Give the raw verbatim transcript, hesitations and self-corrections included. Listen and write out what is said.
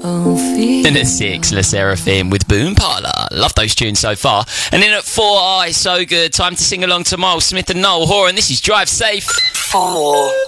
And at six, Le Seraphim with Boom Parlour. Love those tunes so far. And then at four, oh, it's so good. Time to sing along to Miles Smith and Noel Horan. This is Drive Safe. Four.